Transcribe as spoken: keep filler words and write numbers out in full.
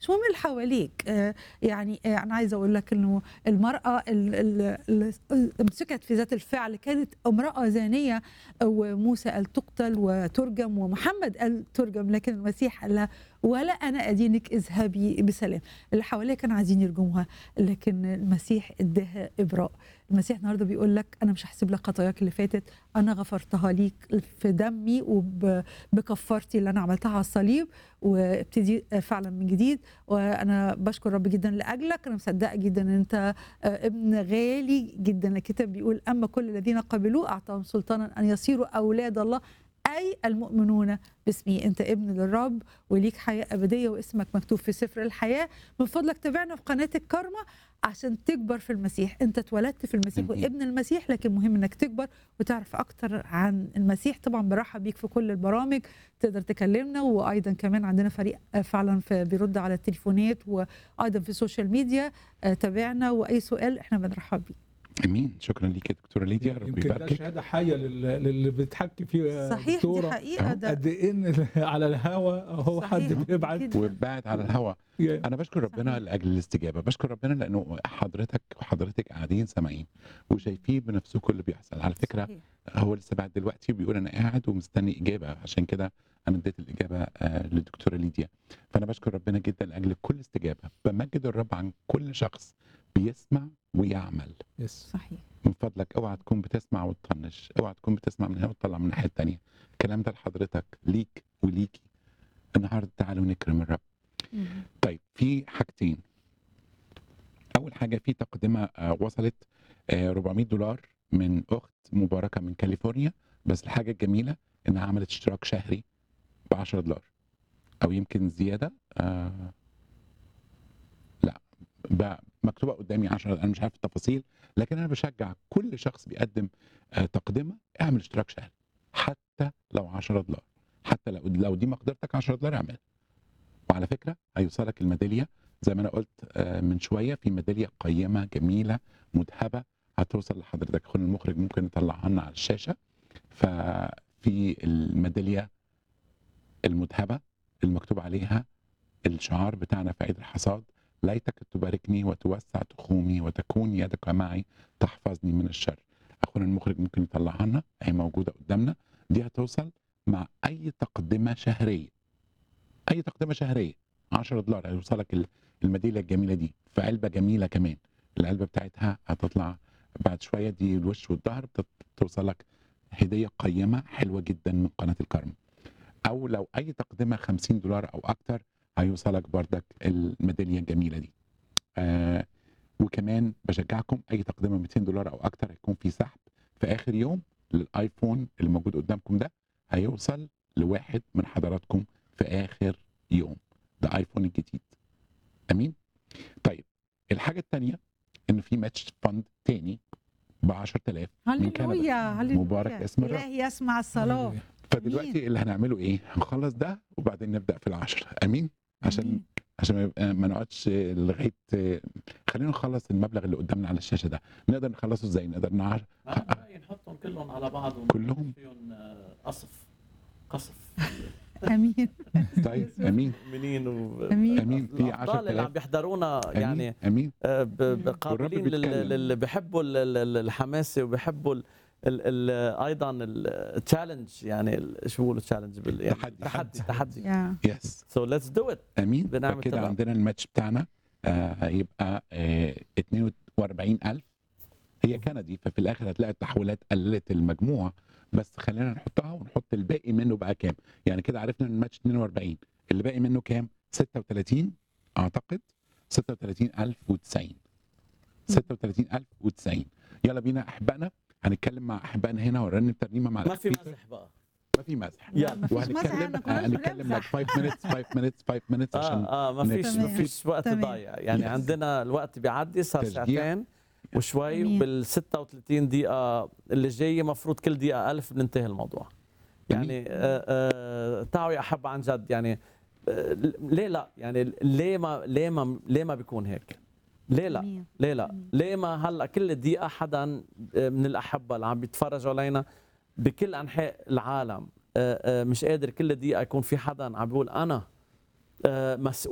مهم اللي حواليك. آه، يعني آه، انا عايزه اقول لك انه المراه اللي مسكت في ذات الفعل كانت امراه زانيه، وموسى قال تقتل وترجم ومحمد قال ترجم، لكن المسيح قال لها ولا انا ادينك اذهبي بسلام. اللي حواليها كانوا عايزين يرجموها، لكن المسيح اداها ابراء. المسيح النهارده بيقول لك انا مش هحسب لك خطاياك اللي فاتت، انا غفرتها ليك في دمي وبكفارتي اللي انا عملتها على الصليب، وابتدي فعلا من جديد. وانا بشكر رب جدا لاجلك، انا مصدقه جدا ان انت ابن غالي جدا. الكتاب بيقول اما كل الذين قبلوه اعطاهم سلطانا ان يصيروا اولاد الله، اي المؤمنون باسمي. انت ابن للرب وليك حياه ابديه واسمك مكتوب في سفر الحياه. من فضلك تابعنا في قناه الكارما عشان تكبر في المسيح. انت اتولدت في المسيح وابن المسيح، لكن مهم انك تكبر وتعرف اكتر عن المسيح. طبعا برحب بيك في كل البرامج، تقدر تكلمنا، وايضا كمان عندنا فريق فعلا في بيرد على التليفونات، وايضا في السوشيال ميديا. تابعنا واي سؤال احنا بنرحب بيه. امين. شكرا ليك يا دكتوره ليديا، ربي يمكن ده يباركك. شهاده حيه لل- للي بتحكي فيه صحيح، دي دكتوره حقيقه. ده قد ايه إن على الهوا هو صحيح حد بيبعت جداً. وبعد على الهواء. انا بشكر ربنا صحيح. لاجل الاستجابه، بشكر ربنا لانه حضرتك وحضرتك قاعدين سامعين وشايفين بنفسكم اللي بيحصل. على فكره صحيح. هو لسه بعد دلوقتي بيقول انا قاعد ومستني اجابه، عشان كده انا اديت الاجابه آه للدكتوره ليديا. فانا بشكر ربنا جدا لاجل كل استجابه، بمجد الرب عن كل شخص بيسمع ويعمل. يس صحيح. من فضلك اوعى تكون بتسمع وتطنش، اوعى تكون بتسمع من هنا وتطلع من الناحيه الثانيه. الكلام ده لحضرتك، ليك وليكي. النهارده تعالوا نكرم الرب. مم. طيب في حاجتين. اول حاجه في تقدمه آه، وصلت آه، أربعمية دولار من اخت مباركه من كاليفورنيا، بس الحاجه الجميله انها عملت اشتراك شهري ب عشرة دولار او يمكن زياده. آه لا ب- مكتوبه قدامي عشرة، انا مش عارف التفاصيل، لكن انا بشجع كل شخص بيقدم آه، تقدمه اعمل اشتراك شهري حتى لو عشرة دولار، حتى لو لو دي مقدرتك عشرة دولار اعملها. وعلى فكره هيوصلك الميداليه زي ما انا قلت آه، من شويه، في ميداليه قيمه جميله مذهبه هتوصل لحضرتك. اخونا المخرج ممكن يطلعها لنا على الشاشه. ففي الميداليه المذهبه المكتوب عليها الشعار بتاعنا في عيد الحصاد: ليتك تباركني وتوسع تخومي وتكون يدك معي تحفظني من الشر. اخونا المخرج ممكن يطلعها لنا، هي موجوده قدامنا. دي هتوصل مع اي تقدمه شهريه، اي تقدمه شهريه عشرة دولار هيوصلك ال- الميداليه الجميله دي في علبه جميله كمان. العلبه بتاعتها هتطلع بعد شويه، دي الوش والظهر، بتوصلك هديه قيمه حلوه جدا من قناه الكرم. او لو اي تقدمه خمسين دولار او اكتر هيوصلك بردك الميداليه الجميله دي. آه وكمان بشجعكم اي تقدمه مئتين دولار او اكتر هيكون في سحب في اخر يوم للايفون اللي موجود قدامكم ده، هيوصل لواحد من حضراتكم في اخر يوم. ده ايفون الجديد. امين. طيب الحاجه الثانيه ان في ماتش فند تاني ب عشرة آلاف من كندا. هللويا هللويا. مبارك اسم الرب. إلهي يسمع الصلاة. فدلوقتي اللي هنعمله ايه؟ هنخلص ده وبعدين نبدا في العشرة. امين. عشان أمين. عشان ما يبقى- ما نقعدش لغايه. خلينا نخلص المبلغ اللي قدامنا على الشاشه ده. نقدر نخلصه ازاي؟ نقدر نعرف انا برايي نحطهم كلهم على بعض كلهم؟ فيهم آه، قصف قصف امين. طيب امين مؤمنين و أمين. امين. في الأفضال اللي عم عشرة آلاف. بيحضرونا امين يعني امين. آه، ب- ب- والرب قابلين بيتكلم. لل- للي بيحبوا ال- ال- ال- الحماسه وبيحبوا ال ال ال ايضا التشالنج، يعني ال- شو بيقولوا التشالنج بال يعني تحدي. تحدي تحدي يا يس سو ليتس دو ات امين. بنعمة كده الرب. عندنا الماتش بتاعنا آه هيبقى آه اتنين وأربعين ألف. هي كندي، ففي الاخر هتلاقي التحويلات قللت المجموعه، بس خلينا نحطها ونحط الباقي منه بقى كام. يعني كده عرفنا ان الماتش اتنين وأربعين، اللي باقي منه كام؟ ستة وتلاتين اعتقد، ستة وتلاتين ألف وتسعين. ستة وتلاتين ألف وتسعين. يلا بينا احبائنا، هنتكلم مع احبائنا هنا ورنم ترنيمه مع ما في الأخ بيتر. مزح بقى. ما في مزح. يلا. ما فيش مزح، وهنتكلم انا كنا هنتكلم لك خمسة minutes خمسة minutes خمسة minutes عشان اه اه ما فيش نكسب. ما فيش وقت تمام. ضايع، يعني Yes. عندنا الوقت بيعدي، صار تشجيع. ساعتين وشوي، أمين. وبال ستة وثلاثين دقيقة اللي جاية مفروض كل دقيقة ألف بننتهي الموضوع. يعني آه آه تعالوا يا أحبة عن جد، يعني آه ليه لا؟ يعني ليه ما ليه ما ليه ما بيكون هيك؟ ليه لا؟ أمين. ليه لا؟ أمين. ليه ما هلا كل دقيقة حدا من الأحبة اللي عم بيتفرجوا علينا بكل أنحاء العالم آه آه مش قادر كل دقيقة يكون في حدا عم بيقول أنا آه مسؤول